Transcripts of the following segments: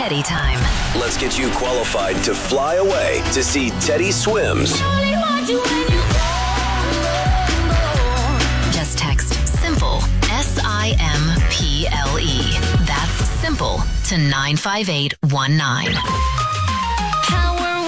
Teddy time. Let's get you qualified to fly away to see Teddy Swims. Just text SIMPLE, SIMPLE. That's SIMPLE to 95819. Power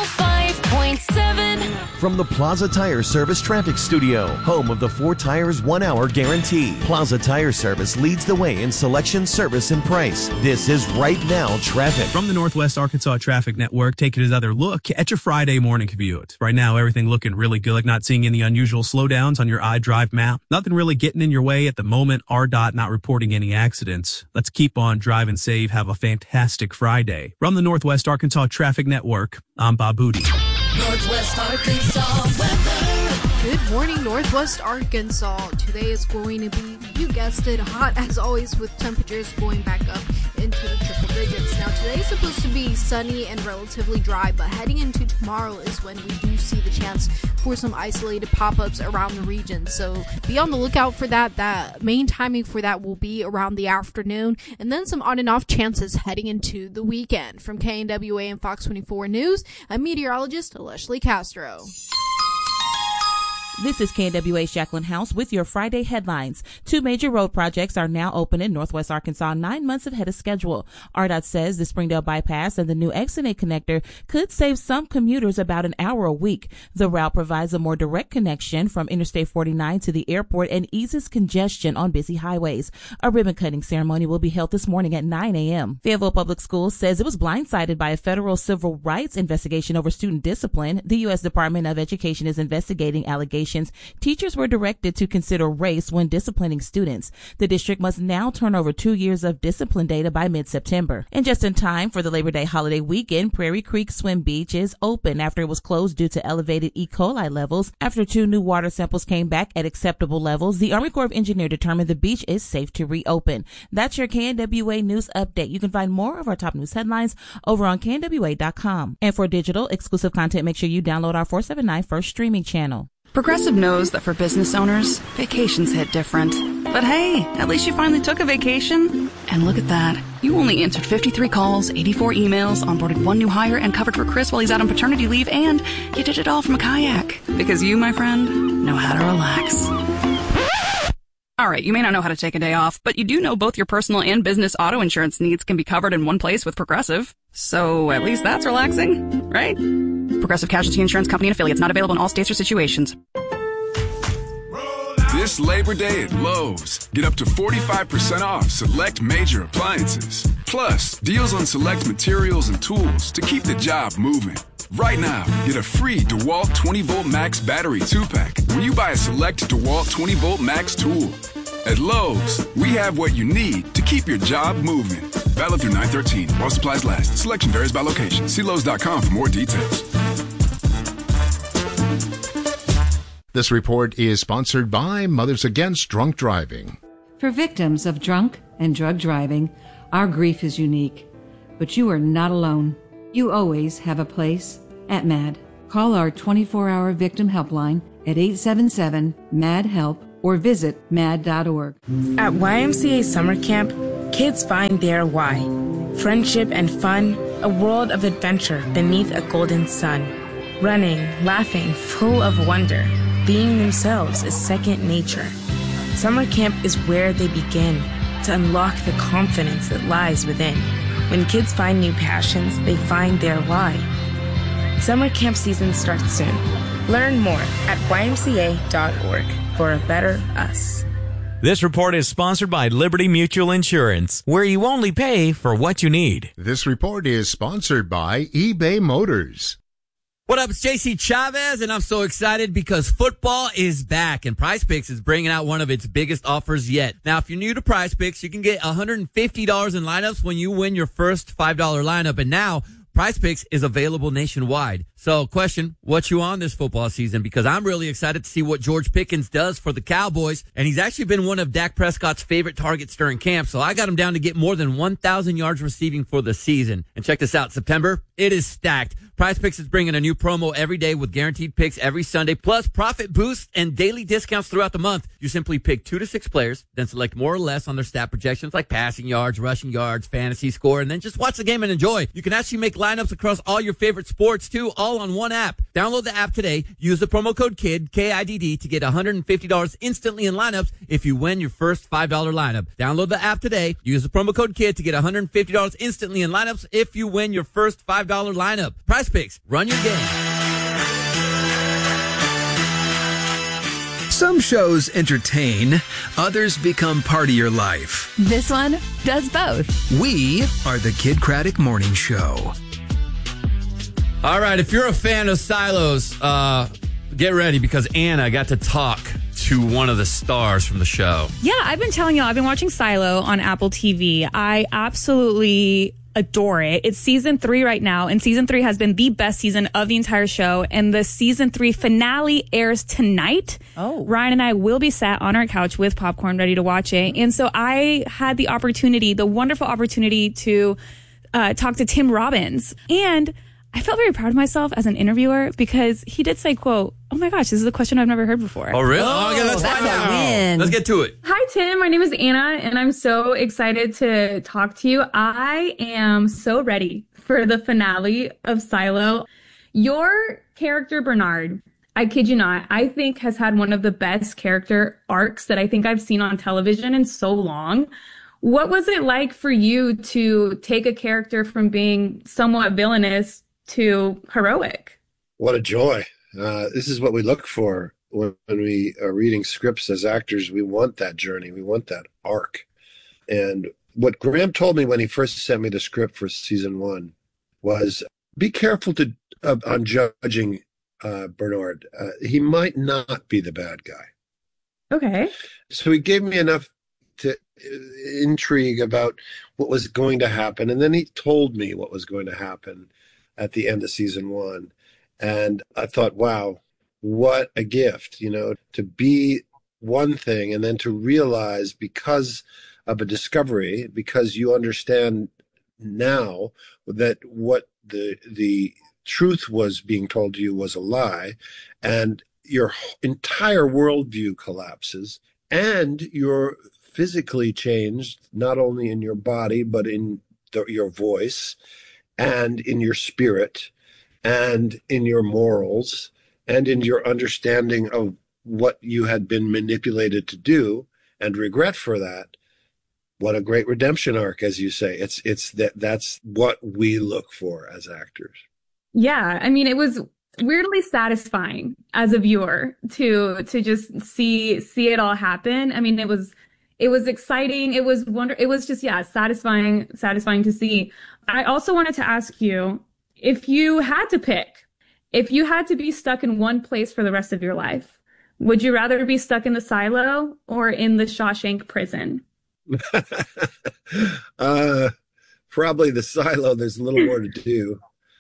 105.7. From the Plaza Tire Service Traffic Studio, home of the 4 Tires 1 Hour Guarantee. Plaza Tire Service leads the way in selection, service, and price. This is Right Now Traffic. From the Northwest Arkansas Traffic Network, taking another look at your Friday morning commute. Right now, everything looking really good. Not seeing any unusual slowdowns on your iDrive map. Nothing really getting in your way at the moment. RDOT not reporting any accidents. Let's keep on driving safe. Have a fantastic Friday. From the Northwest Arkansas Traffic Network, I'm Bob Booty. Northwest Arkansas weather. Good morning, Northwest Arkansas. Today is going to be, you guessed it, hot as always with temperatures going back up into the triple digits. Now, today is supposed to be sunny and relatively dry, but heading into tomorrow is when we do see the chance for some isolated pop-ups around the region. So be on the lookout for that. That main timing for that will be around the afternoon, and then some on and off chances heading into the weekend. From KNWA and Fox 24 News, I'm meteorologist Leslie Castro. This is KNWA's Jacqueline House with your Friday headlines. 2 major road projects are now open in Northwest Arkansas 9 months ahead of schedule. RDOT says the Springdale Bypass and the new Exonate connector could save some commuters about an hour a week. The route provides a more direct connection from Interstate 49 to the airport and eases congestion on busy highways. A ribbon-cutting ceremony will be held this morning at 9 a.m. Fayetteville Public Schools says it was blindsided by a federal civil rights investigation over student discipline. The U.S. Department of Education is investigating allegations teachers were directed to consider race when disciplining students. The district must now turn over 2 years of discipline data by mid-September. And just in time for the Labor Day holiday weekend, Prairie Creek Swim Beach is open after it was closed due to elevated E. coli levels. After 2 new water samples came back at acceptable levels, the Army Corps of Engineers determined the beach is safe to reopen. That's your KNWA News Update. You can find more of our top news headlines over on KNWA.com. And for digital exclusive content, make sure you download our 479 First streaming channel. Progressive knows that for business owners, vacations hit different. But hey, at least you finally took a vacation. And look at that. You only answered 53 calls, 84 emails, onboarded 1 new hire, and covered for Chris while he's out on paternity leave, and you did it all from a kayak. Because you, my friend, know how to relax. Alright, you may not know how to take a day off, but you do know both your personal and business auto insurance needs can be covered in one place with Progressive. So at least that's relaxing, right? Progressive Casualty Insurance Company and affiliates, not available in all states or situations. This Labor Day at Lowe's, get up to 45% off select major appliances. Plus, deals on select materials and tools to keep the job moving. Right now, get a free DeWalt 20-Volt Max battery 2-pack when you buy a select DeWalt 20-Volt Max tool. At Lowe's, we have what you need to keep your job moving. Valid through 9/13 while supplies last. Selection varies by location. See Lowe's.com for more details. This report is sponsored by Mothers Against Drunk Driving. For victims of drunk and drug driving, our grief is unique. But you are not alone. You always have a place at MAD. Call our 24-hour victim helpline at 877-MAD-HELP or visit mad.org. At YMCA Summer Camp, kids find their why. Friendship and fun, a world of adventure beneath a golden sun. Running, laughing, full of wonder. Being themselves is second nature. Summer camp is where they begin to unlock the confidence that lies within. When kids find new passions, they find their why. Summer camp season starts soon. Learn more at ymca.org for a better us. This report is sponsored by Liberty Mutual Insurance, where you only pay for what you need. This report is sponsored by eBay Motors. What up, it's JC Chavez, and I'm so excited because football is back, and Prize Picks is bringing out one of its biggest offers yet. Now, if you're new to Prize Picks, you can get $150 in lineups when you win your first $5 lineup, and now Prize Picks is available nationwide. So, question, what you on this football season? Because I'm really excited to see what George Pickens does for the Cowboys. And he's actually been one of Dak Prescott's favorite targets during camp. So I got him down to get more than 1,000 yards receiving for the season. And check this out, September, it is stacked. Prize Picks is bringing a new promo every day with guaranteed picks every Sunday, plus profit boosts and daily discounts throughout the month. You simply pick 2 to 6 players, then select more or less on their stat projections like passing yards, rushing yards, fantasy score, and then just watch the game and enjoy. You can actually make lineups across all your favorite sports too, all on one app. Download the app today. Use the promo code KIDD, K-I-D-D, to get $150 instantly in lineups if you win your first $5 lineup. Download the app today. Use the promo code KIDD to get $150 instantly in lineups if you win your first $5 lineup. Prize Picks. Run your game. Some shows entertain, others become part of your life. This one does both. We are the Kid Craddock Morning Show. All right, if you're a fan of Silos, get ready because Anna got to talk to one of the stars from the show. Yeah, I've been telling y'all, I've been watching Silo on Apple TV. I absolutely adore it. It's season 3 right now, and season 3 has been the best season of the entire show, and the season 3 finale airs tonight. Oh. Ryan and I will be sat on our couch with popcorn ready to watch it, and so I had the wonderful opportunity to talk to Tim Robbins, and I felt very proud of myself as an interviewer because he did say, quote, "Oh my gosh, this is a question I've never heard before." Oh, really? Okay, let's find out. Win. Let's get to it. Hi, Tim. My name is Anna, and I'm so excited to talk to you. I am so ready for the finale of Silo. Your character, Bernard, I kid you not, I think has had one of the best character arcs that I think I've seen on television in so long. What was it like for you to take a character from being somewhat villainous to heroic? What a joy. This is what we look for when we are reading scripts as actors. We want that journey. We want that arc. And what Graham told me when he first sent me the script for season 1 was, be careful on judging Bernard. He might not be the bad guy. Okay. So he gave me enough to intrigue about what was going to happen. And then he told me what was going to happen at the end of season 1. And I thought, wow, what a gift, to be one thing and then to realize because of a discovery, because you understand now that what the truth was being told to you was a lie, and your entire worldview collapses, and you're physically changed, not only in your body, but in your voice, and in your spirit, and in your morals, and in your understanding of what you had been manipulated to do, and regret for that. What a great redemption arc, as you say. That's what we look for as actors. Yeah, I mean, it was weirdly satisfying as a viewer to just see it all happen. I mean, it was exciting. It was just, satisfying to see. I also wanted to ask you, if you had to be stuck in one place for the rest of your life, would you rather be stuck in the silo or in the Shawshank prison? Probably the silo. There's a little more to do.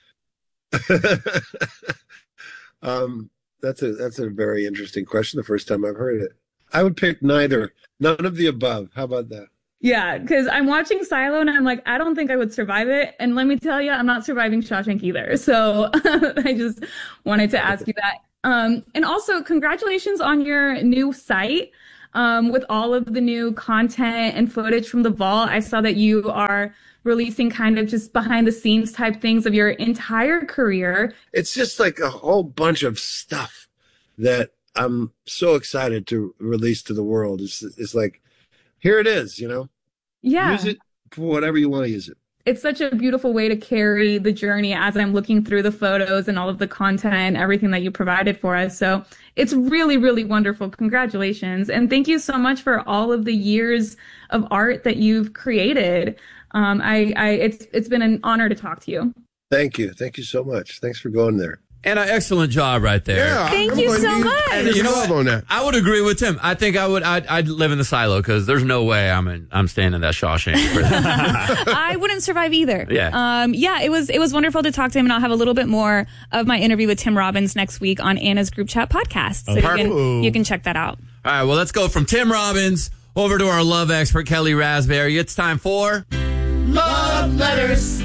That's a very interesting question. The first time I've heard it. I would pick neither. None of the above. How about that? Yeah, because I'm watching Silo and I'm like, I don't think I would survive it. And let me tell you, I'm not surviving Shawshank either. So I just wanted to ask you that. And also, congratulations on your new site with all of the new content and footage from the vault. I saw that you are releasing kind of just behind the scenes type things of your entire career. It's just like a whole bunch of stuff that I'm so excited to release to the world. It's like, here it is, Yeah. Use it for whatever you want to use it. It's such a beautiful way to carry the journey as I'm looking through the photos and all of the content, everything that you provided for us. So it's really, really wonderful. Congratulations. And thank you so much for all of the years of art that you've created. It's been an honor to talk to you. Thank you. Thank you so much. Thanks for going there. Anna, excellent job right there. Yeah, Thank you so much. And you know what? On that. I would agree with Tim. I think I'd live in the silo because there's no way I'm staying in that Shawshank prison. I wouldn't survive either. Yeah. It was wonderful to talk to him, and I'll have a little bit more of my interview with Tim Robbins next week on Anna's group chat podcast. So you can check that out. All right, well, let's go from Tim Robbins over to our love expert, Kelly Raspberry. It's time for Love Letters.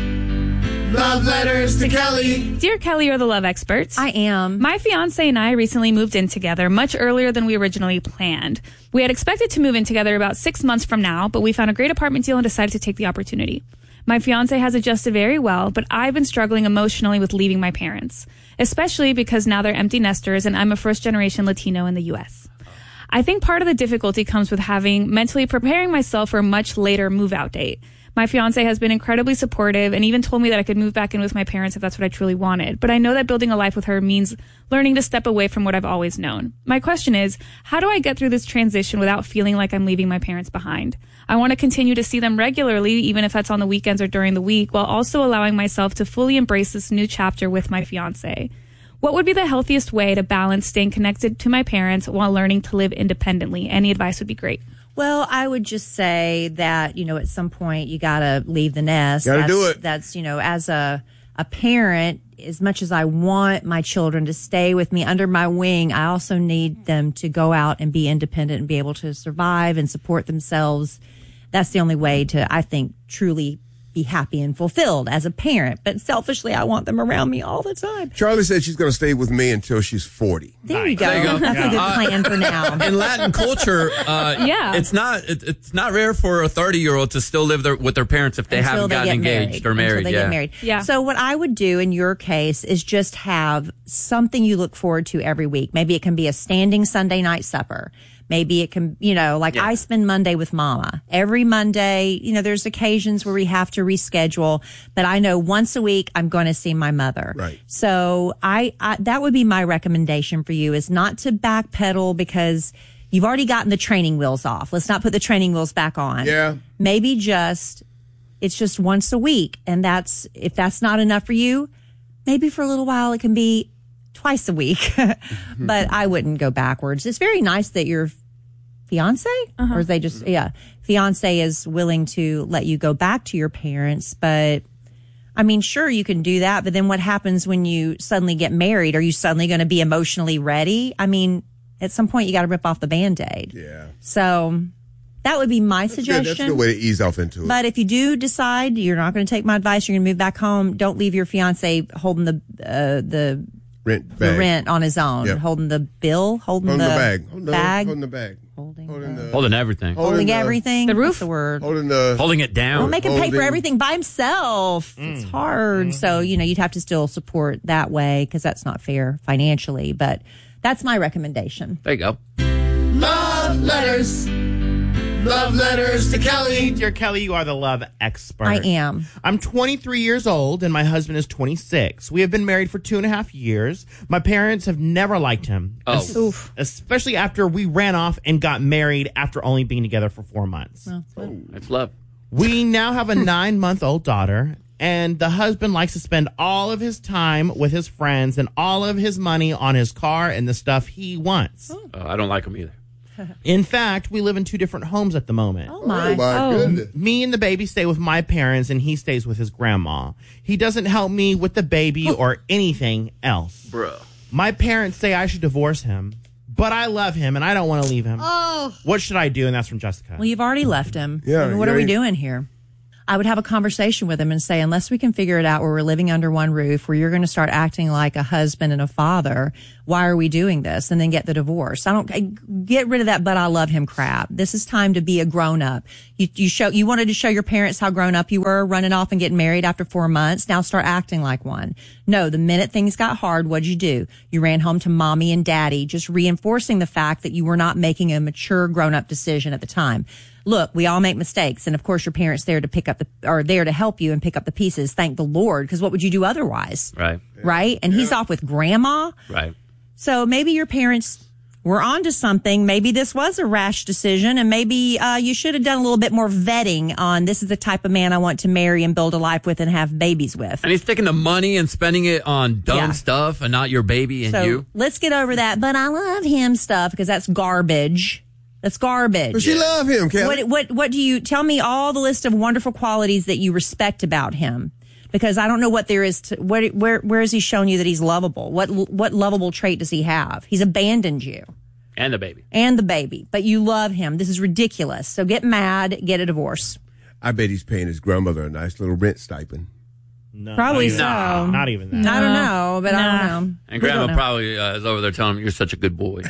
Love letters to Kelly. Dear Kelly, you're the love expert. I am. My fiance and I recently moved in together much earlier than we originally planned. We had expected to move in together about 6 months from now, but we found a great apartment deal and decided to take the opportunity. My fiance has adjusted very well, but I've been struggling emotionally with leaving my parents, especially because now they're empty nesters and I'm a first-generation Latino in the U.S. I think part of the difficulty comes with mentally preparing myself for a much later move-out date. My fiance has been incredibly supportive and even told me that I could move back in with my parents if that's what I truly wanted. But I know that building a life with her means learning to step away from what I've always known. My question is, how do I get through this transition without feeling like I'm leaving my parents behind? I want to continue to see them regularly, even if that's on the weekends or during the week, while also allowing myself to fully embrace this new chapter with my fiance. What would be the healthiest way to balance staying connected to my parents while learning to live independently? Any advice would be great. Well, I would just say that, at some point you got to leave the nest. Got to do it. That's, as a parent, as much as I want my children to stay with me under my wing, I also need them to go out and be independent and be able to survive and support themselves. That's the only way to, I think, truly be happy and fulfilled as a parent. But selfishly, I want them around me all the time. Charlie said she's going to stay with me until she's 40. There you go. That's a good plan for now. In Latin culture, it's not rare for a 30-year-old to still live with their parents if they haven't gotten engaged or married. Until they get married. Yeah. So what I would do in your case is just have something you look forward to every week. Maybe it can be a standing Sunday night supper. Maybe it can, I spend Monday with Mama. Every Monday, there's occasions where we have to reschedule, but I know once a week I'm going to see my mother. Right. So I that would be my recommendation for you, is not to backpedal because you've already gotten the training wheels off. Let's not put the training wheels back on. Yeah. Maybe it's just once a week. And if that's not enough for you, maybe for a little while it can be twice a week, but I wouldn't go backwards. It's very nice that your fiance, or is they just, fiance is willing to let you go back to your parents. But I mean, sure, you can do that. But then what happens when you suddenly get married? Are you suddenly going to be emotionally ready? I mean, at some point you got to rip off the Band-Aid. Yeah. So that would be my suggestion. That's a good way to ease off into it. But if you do decide you're not going to take my advice, you're going to move back home, don't leave your fiance holding the rent on his own, holding the bill, holding the bag, holding the bag, holding everything, holding everything. The roof, what's the word, holding it down. Well, make him pay for everything by himself. It's hard, so you'd have to still support that way because that's not fair financially. But that's my recommendation. There you go. Love letters. Love letters to Kelly. Dear Kelly, you are the love expert. I am. I'm 23 years old and my husband is 26. We have been married for 2.5 years. My parents have never liked him. Especially after we ran off and got married after only being together for 4 months. That's love. We now have a 9-month-old daughter, and the husband likes to spend all of his time with his friends and all of his money on his car and the stuff he wants. I don't like him either. In fact, we live in 2 different homes at the moment. Oh, my goodness. Me and the baby stay with my parents, and he stays with his grandma. He doesn't help me with the baby or anything else. Bro. My parents say I should divorce him, but I love him, and I don't want to leave him. Oh. What should I do? And that's from Jessica. Well, you've already left him. Yeah. I mean, what are we doing here? I would have a conversation with him and say, unless we can figure it out where we're living under one roof, where you're going to start acting like a husband and a father, why are we doing this? And then get the divorce. Get rid of that but I love him crap. This is time to be a grown up. You wanted to show your parents how grown up you were, running off and getting married after 4 months. Now start acting like one. No, the minute things got hard, what'd you do? You ran home to mommy and daddy, just reinforcing the fact that you were not making a mature grown up decision at the time. Look, we all make mistakes. And of course your parents there to help you and pick up the pieces. Thank the Lord. Because what would you do otherwise? Right. Right. And he's off with grandma. Right. So maybe your parents we're on to something. Maybe this was a rash decision, and maybe you should have done a little bit more vetting on this is the type of man I want to marry and build a life with and have babies with. And he's taking the money and spending it on dumb stuff and not your baby and you. Let's get over that. But I love him stuff because that's garbage. That's garbage. But she love him, Kelly. What do you tell me? All the list of wonderful qualities that you respect about him. Because I don't know what there is to, where has he shown you that he's lovable? What lovable trait does he have? He's abandoned you. And the baby. And the baby. But you love him. This is ridiculous. So get mad, get a divorce. I bet he's paying his grandmother a nice little rent stipend. No, probably so. Not even that. I don't know, but I don't know. And Grandma probably is over there telling him, you're such a good boy.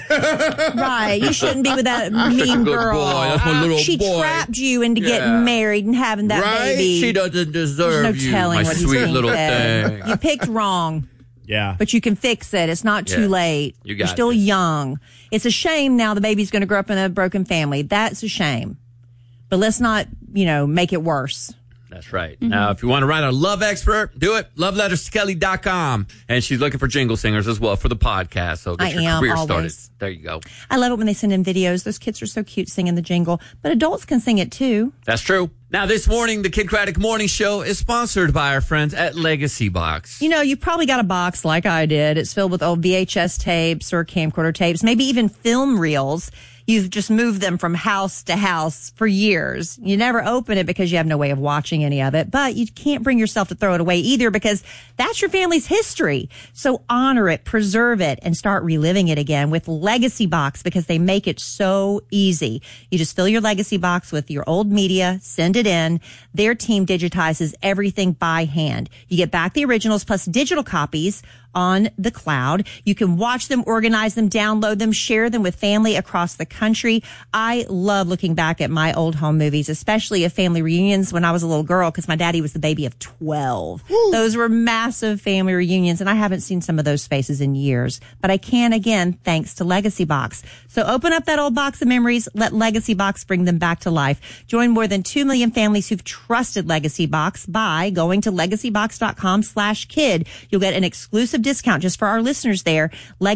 Right. You shouldn't be with that mean girl. Boy. That's my little she boy. trapped you into getting married and having that baby. She doesn't deserve There's no you, telling my what sweet he's little thinking. thing. You picked wrong. Yeah. But you can fix it. It's not too late. You You're still young. It's a shame now the baby's going to grow up in a broken family. That's a shame. But let's not, make it worse. That's right. Now, if you want to write a love expert, do it. LoveLettersToKelly.com. And she's looking for jingle singers as well for the podcast. So get your career started. There you go. I love it when they send in videos. Those kids are so cute singing the jingle. But adults can sing it too. That's true. Now, this morning, the Kid Craddock Morning Show is sponsored by our friends at Legacy Box. You've probably got a box like I did. It's filled with old VHS tapes or camcorder tapes, maybe even film reels. You've just moved them from house to house for years. You never open it because you have no way of watching any of it, but you can't bring yourself to throw it away either because that's your family's history. So honor it, preserve it, and start reliving it again with Legacy Box because they make it so easy. You just fill your Legacy Box with your old media, send it in. Their team digitizes everything by hand. You get back the originals plus digital copies on the cloud. You can watch them, organize them, download them, share them with family across the country. I love looking back at my old home movies, especially at family reunions when I was a little girl because my daddy was the baby of 12. Woo. Those were massive family reunions, and I haven't seen some of those faces in years. But I can again thanks to Legacy Box. So open up that old box of memories. Let Legacy Box bring them back to life. Join more than 2 million families who've trusted Legacy Box by going to legacybox.com/kid. You'll get an exclusive discount just for our listeners there.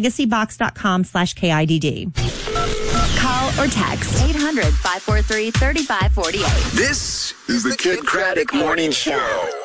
Legacybox.com/KIDD. Call or text 800-543-3548. This is the Kid Craddock Morning Show.